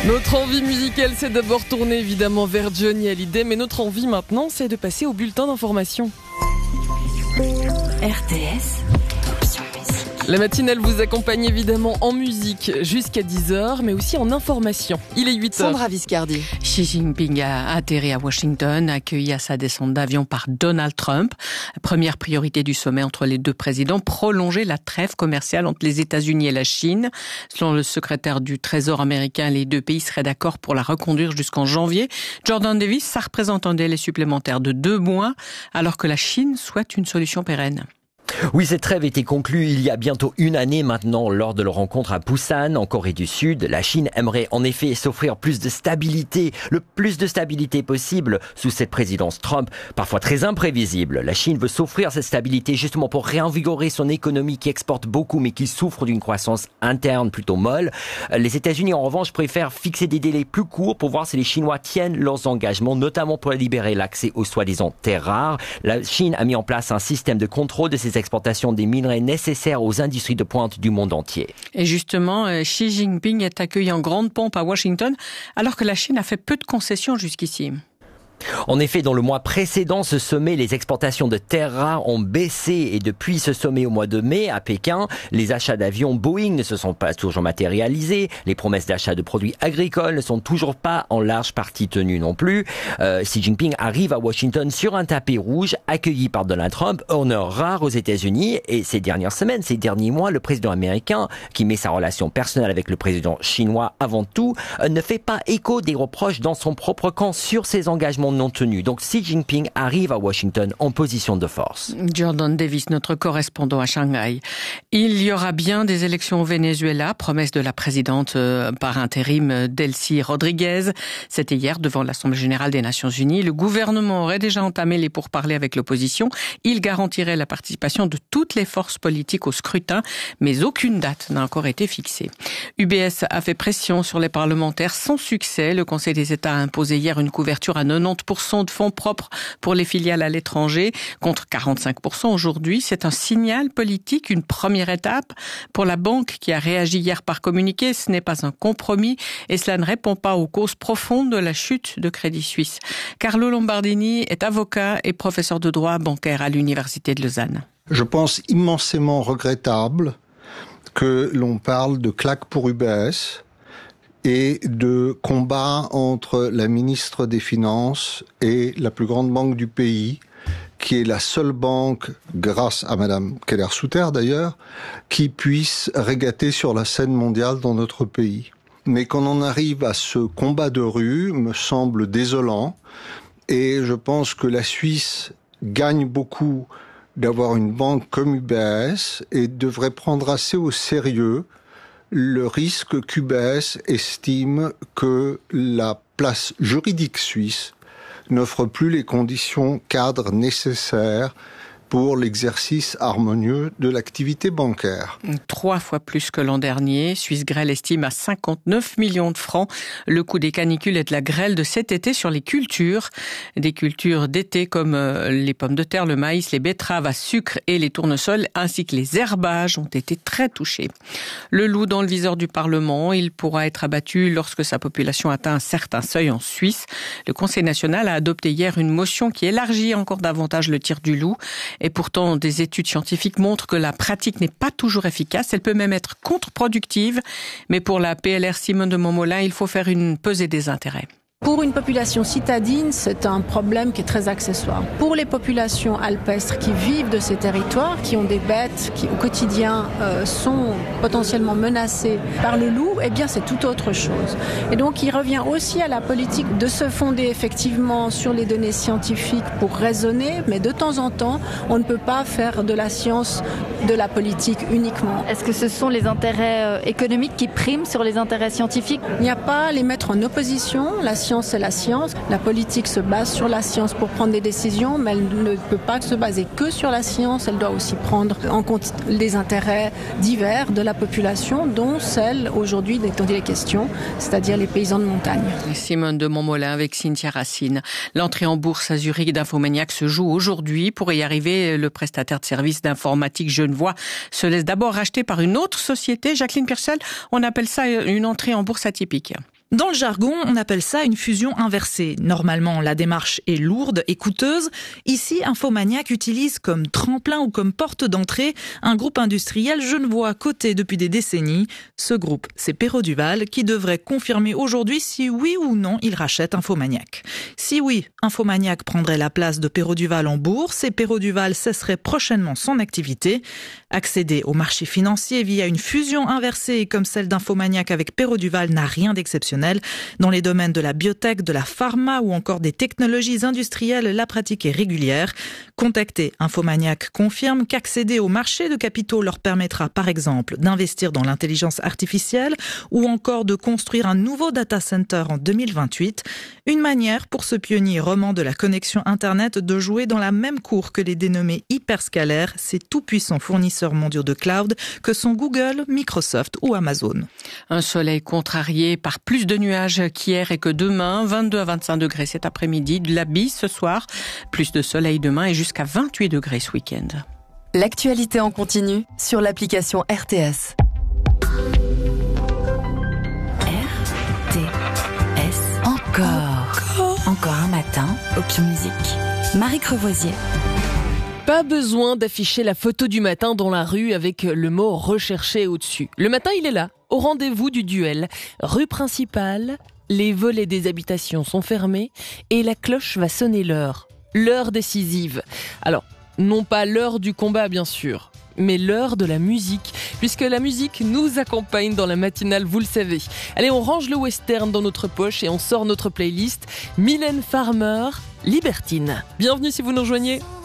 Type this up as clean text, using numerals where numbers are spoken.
Notre envie musicale, c'est d'abord tourner évidemment vers Johnny Hallyday, mais notre envie maintenant, c'est de passer au bulletin d'information. RTS. La matinale vous accompagne évidemment en musique jusqu'à 10h, mais aussi en information. Il est 8h. Sandra Viscardi. Xi Jinping a atterri à Washington, accueilli à sa descente d'avion par Donald Trump. Première priorité du sommet entre les deux présidents, prolonger la trêve commerciale entre les États-Unis et la Chine. Selon le secrétaire du Trésor américain, les deux pays seraient d'accord pour la reconduire jusqu'en janvier. Jordan Davis, ça représente un délai supplémentaire de 2 mois, alors que la Chine souhaite une solution pérenne. Oui, cette trêve était conclue il y a bientôt 1 année maintenant lors de leur rencontre à Busan, en Corée du Sud. La Chine aimerait en effet s'offrir plus de stabilité, le plus de stabilité possible sous cette présidence Trump, parfois très imprévisible. La Chine veut s'offrir cette stabilité justement pour réinvigorer son économie qui exporte beaucoup mais qui souffre d'une croissance interne plutôt molle. Les États-Unis en revanche préfèrent fixer des délais plus courts pour voir si les Chinois tiennent leurs engagements, notamment pour libérer l'accès aux soi-disant terres rares. La Chine a mis en place un système de contrôle de ses exportation des minerais nécessaires aux industries de pointe du monde entier. Et justement, Xi Jinping est accueilli en grande pompe à Washington, alors que la Chine a fait peu de concessions jusqu'ici. En effet, dans le mois précédent, ce sommet, les exportations de terres rares ont baissé et depuis ce sommet au mois de mai à Pékin, les achats d'avions Boeing ne se sont pas toujours matérialisés, les promesses d'achat de produits agricoles ne sont toujours pas en large partie tenues non plus. Xi Jinping arrive à Washington sur un tapis rouge, accueilli par Donald Trump, honneur rare aux États-Unis, et ces dernières semaines, ces derniers mois, le président américain, qui met sa relation personnelle avec le président chinois avant tout, ne fait pas écho des reproches dans son propre camp sur ses engagements non tenus. Donc Xi Jinping arrive à Washington en position de force. Jordan Davis, notre correspondant à Shanghai. Il y aura bien des élections au Venezuela, promesse de la présidente par intérim Delcy Rodriguez. C'était hier devant l'Assemblée générale des Nations Unies. Le gouvernement aurait déjà entamé les pourparlers avec l'opposition. Il garantirait la participation de toutes les forces politiques au scrutin, mais aucune date n'a encore été fixée. UBS a fait pression sur les parlementaires sans succès. Le Conseil des États a imposé hier une couverture à 90% de fonds propres pour les filiales à l'étranger, contre 45% aujourd'hui. C'est un signal politique, une première étape pour la banque qui a réagi hier par communiqué. Ce n'est pas un compromis et cela ne répond pas aux causes profondes de la chute de Crédit Suisse. Carlo Lombardini est avocat et professeur de droit bancaire à l'Université de Lausanne. Je pense immensément regrettable que l'on parle de claque pour UBS et de combat entre la ministre des Finances et la plus grande banque du pays, qui est la seule banque, grâce à Madame Keller-Souter d'ailleurs, qui puisse régater sur la scène mondiale dans notre pays. Mais quand on arrive à ce combat de rue, me semble désolant, et je pense que la Suisse gagne beaucoup d'avoir une banque comme UBS et devrait prendre assez au sérieux le risque qu'UBS estime que la place juridique suisse n'offre plus les conditions cadres nécessaires pour l'exercice harmonieux de l'activité bancaire. 3 fois plus que l'an dernier. Suisse Grêle estime à 59 millions de francs le coût des canicules et de la grêle de cet été sur les cultures. Des cultures d'été comme les pommes de terre, le maïs, les betteraves à sucre et les tournesols, ainsi que les herbages ont été très touchés. Le loup dans le viseur du Parlement, il pourra être abattu lorsque sa population atteint un certain seuil en Suisse. Le Conseil national a adopté hier une motion qui élargit encore davantage le tir du loup. Et pourtant, des études scientifiques montrent que la pratique n'est pas toujours efficace. Elle peut même être contre-productive. Mais pour la PLR Simone de Montmolin, il faut faire une pesée des intérêts. Pour une population citadine, c'est un problème qui est très accessoire. Pour les populations alpestres qui vivent de ces territoires, qui ont des bêtes qui au quotidien sont potentiellement menacées par le loup, eh bien c'est tout autre chose. Et donc il revient aussi à la politique de se fonder effectivement sur les données scientifiques pour raisonner, mais de temps en temps, on ne peut pas faire de la science de la politique uniquement. Est-ce que ce sont les intérêts économiques qui priment sur les intérêts scientifiques ? Il n'y a pas à les mettre en opposition. La science, c'est la science. La politique se base sur la science pour prendre des décisions, mais elle ne peut pas se baser que sur la science. Elle doit aussi prendre en compte les intérêts divers de la population, dont celle aujourd'hui dont il est question, c'est-à-dire les paysans de montagne. Simone de Montmolin avec Cynthia Racine. L'entrée en bourse à Zurich d'Infomaniac se joue aujourd'hui. Pour y arriver, le prestataire de services d'informatique genevois se laisse d'abord racheter par une autre société. Jacqueline Piercel, on appelle ça une entrée en bourse atypique. Dans le jargon, on appelle ça une fusion inversée. Normalement, la démarche est lourde et coûteuse. Ici, Infomaniac utilise comme tremplin ou comme porte d'entrée un groupe industriel genevois coté depuis des décennies. Ce groupe, c'est Perrault Duval qui devrait confirmer aujourd'hui si oui ou non il rachète Infomaniac. Si oui, Infomaniac prendrait la place de Perrault Duval en bourse et Perrault Duval cesserait prochainement son activité. Accéder au marché financier via une fusion inversée comme celle d'Infomaniac avec Perrault Duval n'a rien d'exceptionnel. Dans les domaines de la biotech, de la pharma ou encore des technologies industrielles, la pratique est régulière. Contacté, Infomaniac confirme qu'accéder au marché de capitaux leur permettra par exemple d'investir dans l'intelligence artificielle ou encore de construire un nouveau data center en 2028. Une manière pour ce pionnier roman de la connexion Internet de jouer dans la même cour que les dénommés hyperscalaires, ces tout-puissants fournisseurs mondiaux de cloud que sont Google, Microsoft ou Amazon. Un soleil contrarié par plus de nuages qu'hier et que demain, 22 à 25 degrés cet après-midi, de la bise ce soir, plus de soleil demain et jusqu'à 28 degrés ce week-end. L'actualité en continu sur l'application RTS. RTS. Encore un matin, Opium Music. Marie Crevoisier. Pas besoin d'afficher la photo du matin dans la rue avec le mot recherché au-dessus. Le matin, il est là, au rendez-vous du duel. Rue principale, les volets des habitations sont fermés et la cloche va sonner l'heure. L'heure décisive. Alors, non pas l'heure du combat, bien sûr, mais l'heure de la musique, puisque la musique nous accompagne dans la matinale, vous le savez. Allez, on range le western dans notre poche et on sort notre playlist. Mylène Farmer, Libertine. Bienvenue si vous nous rejoignez.